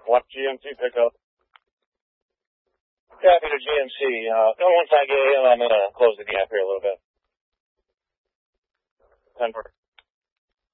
Watch GMC pick up. Copy to GMC. Once I get in, I'm going to close the gap here a little bit. 10